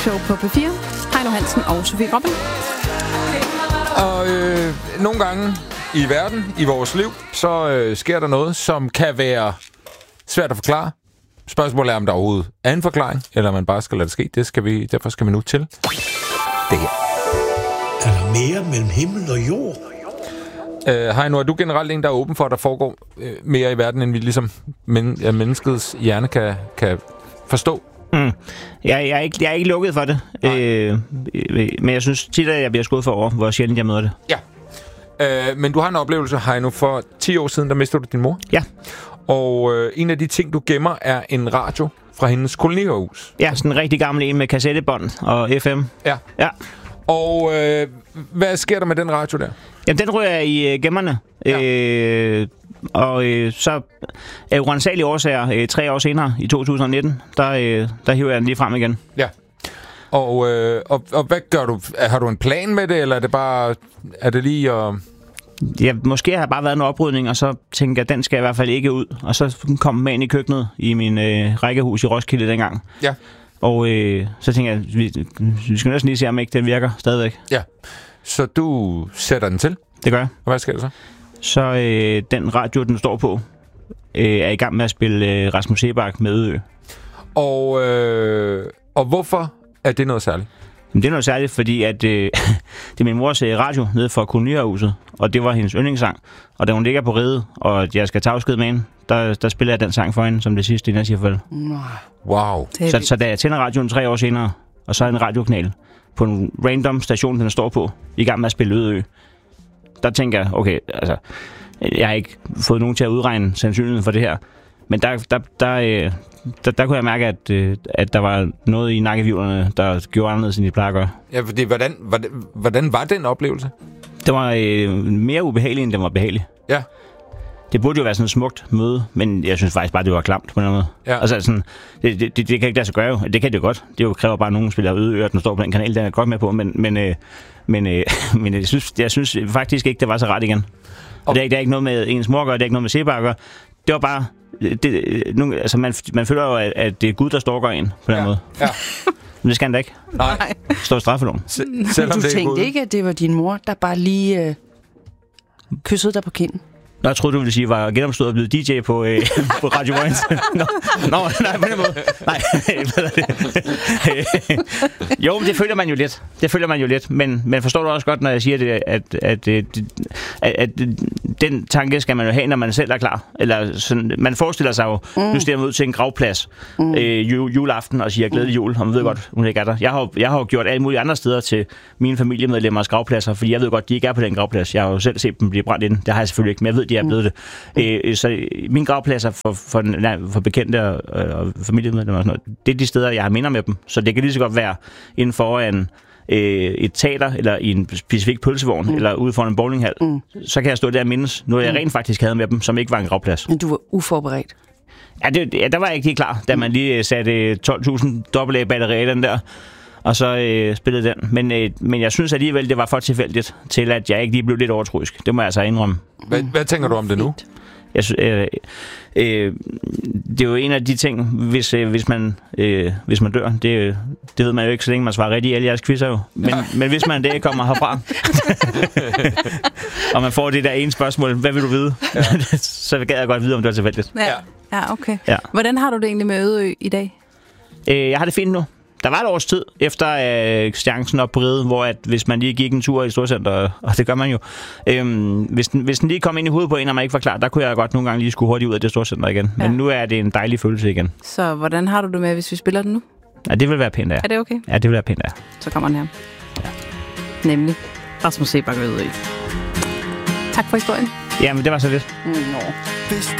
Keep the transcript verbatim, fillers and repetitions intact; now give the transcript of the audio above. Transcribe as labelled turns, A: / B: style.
A: talkshow på P fire. Heino Hansen og Sofie Gråbøl.
B: Og øh, nogle gange i verden, i vores liv, så øh, sker der noget, som kan være svært at forklare. Spørgsmålet er, om der overhovedet er en forklaring, eller om man bare skal lade det ske. Det skal vi, derfor skal vi nu til det her.
C: Er der mere mellem himmel og jord?
B: Øh, Heino, er du generelt en, der er åben for, at der foregår øh, mere i verden, end vi ligesom men, ja, menneskets hjerne kan, kan forstå?
D: Mm. Jeg, jeg, er ikke, jeg er ikke lukket for det, øh, men jeg synes tit, at jeg bliver skudt for over, hvor sjældent jeg møder det.
B: Ja. Øh, men du har en oplevelse, Heino, for ti år siden, der mistede du din mor.
D: Ja.
B: Og øh, en af de ting, du gemmer, er en radio fra hendes kolonihus.
D: Ja, sådan en rigtig gammel en med kassettebånd og F M.
B: Ja.
D: Ja.
B: Og øh, hvad sker der med den radio der?
D: Jamen, den ryger i øh, gemmerne. Ja. Øh, og øh, så af uransagelige årsager, øh, tre år senere, i to tusind nitten, der, øh, der hiver jeg den lige frem igen.
B: Ja. Og, øh, og, og hvad gør du? Har du en plan med det, eller er det bare... Er det lige at...
D: Ja, måske har jeg bare været en oprydning, og så tænker jeg, at den skal i hvert fald ikke ud. Og så kom den med ind i køkkenet i min øh, rækkehus i Roskilde dengang.
B: Ja.
D: Og øh, så tænker jeg, vi, vi skal næsten lige se, om ikke den virker stadigvæk.
B: Ja. Så du sætter den til?
D: Det gør jeg.
B: Og hvad sker der så?
D: Så øh, den radio, den står på, øh, er i gang med at spille øh, Rasmus Seebach med Ø.
B: Og, øh, og hvorfor er det noget særligt?
D: Men det er noget særligt, fordi at, øh, det er min mors radio nede for kolonihuset, og det var hendes yndlingssang. Og da hun ligger på riget, og jeg skal tage afsked med hende, der, der spiller jeg den sang for hende, som det sidste i næste farvel.
B: Wow.
D: Så, så da jeg tænder radioen tre år senere, og så er en radiokanal på en random station, den står på, i gang med at spille Ø, der tænker jeg, okay, altså, jeg har ikke fået nogen til at udregne sandsynligheden for det her. Men der, der, der, øh, der, der kunne jeg mærke, at, øh, at der var noget i nakkevivlerne, der gjorde anderledes, end de plejer at gøre.
B: Ja, fordi hvordan, hvordan, hvordan var den oplevelse?
D: Det var øh, mere ubehageligt, end det var behageligt.
B: Ja.
D: Det burde jo være sådan et smukt møde, men jeg synes faktisk bare, det var klamt på en måde.
B: Ja.
D: Altså sådan, det, det, det, det kan ikke lade sig gøre jo. Det kan det jo godt. Det jo kræver bare, at nogen spiller Ø, at den står på den kanal, den er jeg godt med på, men, men, øh, men, øh, men jeg, synes, jeg synes faktisk ikke, det var så ret igen. Og det er, det er ikke noget med ens mor at gøre, det er ikke noget med Seebach at gøre. Det var bare... Det, nu, altså man, man føler jo, at, at det er Gud, der stalker en på den
B: ja.
D: måde.
B: Ja.
D: Men det skal han da ikke.
B: Nej.
D: Det står i straffeloven.
B: Se,
E: du tænkte ikke, at det var din mor, der bare lige øh, kyssede dig på kinden?
D: Nå, jeg troede, du ville sige, at jeg var genopstået og blevet D J på, øh, på Radio Vojens. Nå, Nå, nej, på den måde. Nej, hvad er det? Jo, men det føler man jo lidt. Det føler man jo lidt. Men, men forstår du også godt, når jeg siger det, at, at, at, at, at den tanke skal man jo have, når man selv er klar. Eller sådan, man forestiller sig jo, mm. nu stiger man ud til en gravplads mm. øh, juleaften og siger glædelig jul, og man ved godt, hun ikke er der. Jeg har, jeg har jo gjort alle mulige andre steder til mine familiemedlemmers gravpladser, fordi jeg ved godt, de ikke er på den gravplads. Jeg har jo selv set dem blive brændt ind. Det har jeg selvfølgelig ikke, men jeg ved, de er blevet det. Øh, så mine gravpladser for, for, nej, for bekendte og, og familiemedlemmer og sådan noget, det er de steder, jeg har minder med dem. Så det kan lige så godt være inden foran øh, et teater, eller i en specifik pølsevogn, mm. eller ude foran en bowlinghal. Mm. Så kan jeg stå der og mindes noget, jeg rent faktisk havde med dem, som ikke var en gravplads.
E: Men du var uforberedt?
D: Ja, det, ja der var jeg ikke helt klar, da man lige satte tolv tusind dobbelt A-batterier i den der, og så øh, spillede den. Men, øh, men jeg synes alligevel, det var for tilfældigt til, at jeg ikke lige blev lidt overtroisk. Det må jeg altså indrømme.
B: Hvad, hvad tænker du om det nu?
D: Jeg synes, øh, øh, det er jo en af de ting, hvis, øh, hvis, man, øh, hvis man dør. Det, det ved man jo ikke, så længe man svarer rigtigt i alle jeres quizzer jo. Men, ja. men hvis man det kommer herfra, og man får det der ene spørgsmål, hvad vil du vide? Ja. Så gad jeg godt vide, om det var tilfældigt.
A: Ja, ja okay.
D: Ja.
A: Hvordan har du det egentlig med Ødeø i dag?
D: Øh, jeg har det fint nu. Der var et års tid efter øh, Stjerncen op på Ride, hvor at, hvis man lige gik en tur i Storcenter, og det gør man jo, øhm, hvis, den, hvis den lige kom ind i hovedet på en, og man ikke var klar, der kunne jeg godt nogle gange lige skulle hurtigt ud af det Storcenter igen. Men ja. Nu er det en dejlig følelse igen.
A: Så hvordan har du det med, hvis vi spiller den nu?
D: Ja, det vil være pænt af.
A: Er det okay?
D: Ja, det vil være pænt af.
A: Så kommer den her. Ja. Nemlig Rasmus Seebach Ødeø. Tak for historien.
D: Jamen, det var så lidt.
A: Mm, no.